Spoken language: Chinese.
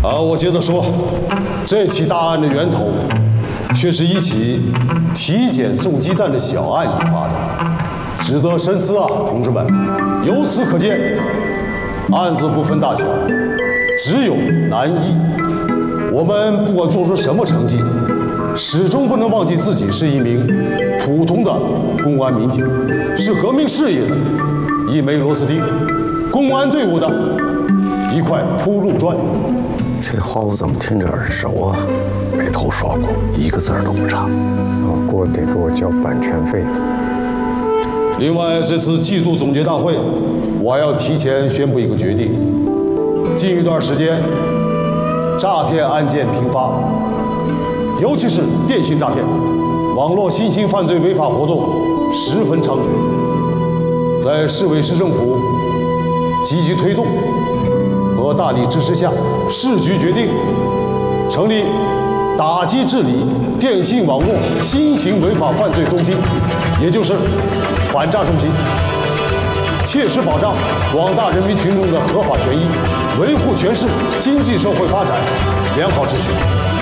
我接着说，这起大案的源头，却是一起体检送鸡蛋的小案引发的，值得深思啊，同志们。由此可见，案子不分大小，只有难易。我们不管做出什么成绩，始终不能忘记自己是一名普通的公安民警，是革命事业的一枚螺丝钉，公安队伍的一块铺路砖。 这话我怎么听着耳熟啊？ 没头说过，一个字儿都不差。 老郭得给我交版权费。 另外，这次季度总结大会，我还要提前宣布一个决定：近一段时间，诈骗案件频发，尤其是电信诈骗、网络新型犯罪违法活动十分猖獗。在市委市政府积极推动和大力支持下，市局决定成立打击治理电信网络新型违法犯罪中心，也就是反诈中心，切实保障广大人民群众的合法权益，维护全市经济社会发展良好秩序。